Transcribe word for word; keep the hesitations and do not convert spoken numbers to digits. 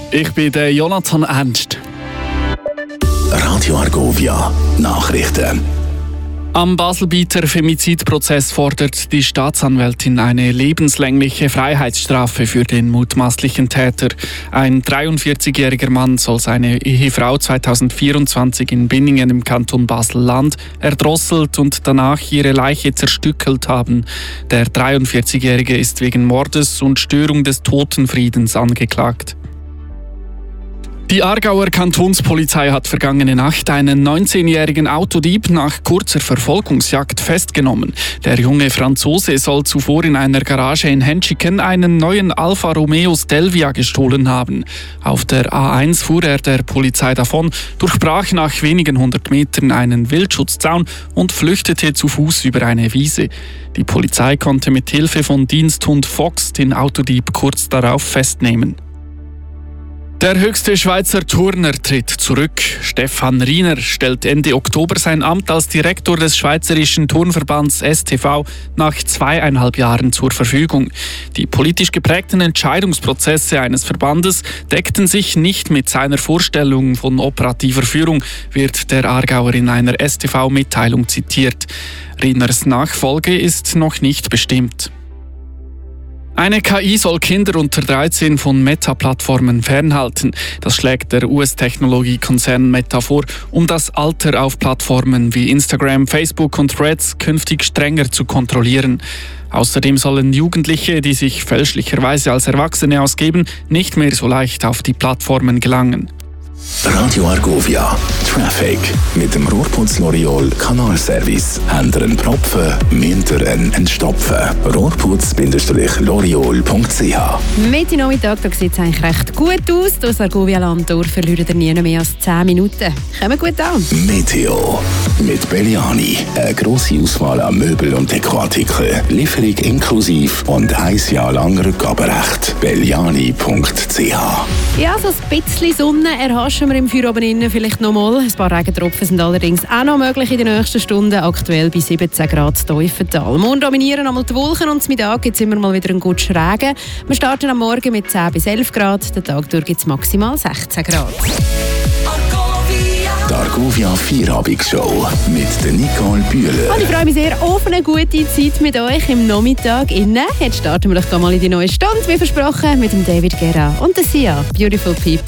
Ich bin der Jonathan Ernst. Radio Argovia Nachrichten. Am Baselbieter Femizidprozess fordert die Staatsanwältin eine lebenslängliche Freiheitsstrafe für den mutmaßlichen Täter. Ein dreiundvierzigjähriger Mann soll seine Ehefrau zweitausendvierundzwanzig in Binningen im Kanton Basel-Land erdrosselt und danach ihre Leiche zerstückelt haben. Der dreiundvierzigjährige ist wegen Mordes und Störung des Totenfriedens angeklagt. Die Aargauer Kantonspolizei hat vergangene Nacht einen neunzehnjährigen Autodieb nach kurzer Verfolgungsjagd festgenommen. Der junge Franzose soll zuvor in einer Garage in Henschiken einen neuen Alfa Romeo Stelvia gestohlen haben. Auf der A eins fuhr er der Polizei davon, durchbrach nach wenigen hundert Metern einen Wildschutzzaun und flüchtete zu Fuß über eine Wiese. Die Polizei konnte mit Hilfe von Diensthund Fox den Autodieb kurz darauf festnehmen. Der höchste Schweizer Turner tritt zurück. Stefan Riener stellt Ende Oktober sein Amt als Direktor des Schweizerischen Turnverbands S T V nach zweieinhalb Jahren zur Verfügung. Die politisch geprägten Entscheidungsprozesse eines Verbandes deckten sich nicht mit seiner Vorstellung von operativer Führung, wird der Aargauer in einer S T V-Mitteilung zitiert. Rieners Nachfolge ist noch nicht bestimmt. Eine K I soll Kinder unter dreizehn von Meta-Plattformen fernhalten. Das schlägt der U S-Technologiekonzern Meta vor, um das Alter auf Plattformen wie Instagram, Facebook und Threads künftig strenger zu kontrollieren. Außerdem sollen Jugendliche, die sich fälschlicherweise als Erwachsene ausgeben, nicht mehr so leicht auf die Plattformen gelangen. Radio Argovia Traffic mit dem Rohrputz L'Oreal Kanalservice. Händeren Propfen, Münderen entstopfen. rohrputz Bindestrich L'Oreal Punkt c h. Mitte Nachmittag sieht es eigentlich recht gut aus. Durch Argovia-Land verlieren ihr nie mehr als zehn Minuten. Kommen gut an. Meteo mit Belliani. Eine grosse Auswahl an Möbel- und Dekoartikeln. Lieferung inklusiv und ein Jahr lang Rückgaberecht. Belliani Punkt c h. Ja, so ein bisschen Sonne erhaschen wir im Feierabend innen vielleicht noch mal. Ein paar Regentropfen sind allerdings auch noch möglich in den nächsten Stunden. Aktuell bei siebzehn Grad Teufental. Morgen dominieren einmal die Wolken und zum Mittag gibt es immer mal wieder einen guten Regen. Wir starten am Morgen mit zehn bis elf Grad. Den Tag durch gibt es maximal sechzehn Grad. Die Argovia Vierabendsshow mit der Nicole Bühler. Und ich freue mich sehr auf eine gute Zeit mit euch im Nachmittag innen. Jetzt starten wir doch mal in die neue Stunde, wie versprochen, mit dem David Guetta und der Sia. Beautiful People.